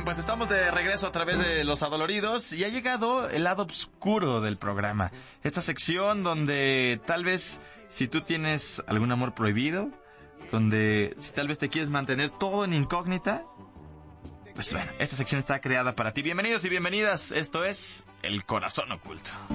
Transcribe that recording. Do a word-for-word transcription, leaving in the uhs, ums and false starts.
pues estamos de regreso a través de Los Adoloridos y ha llegado el lado oscuro del programa. Esta sección donde tal vez si tú tienes algún amor prohibido, donde si tal vez te quieres mantener todo en incógnita, pues bueno, esta sección está creada para ti. Bienvenidos y bienvenidas, esto es El Corazón Oculto.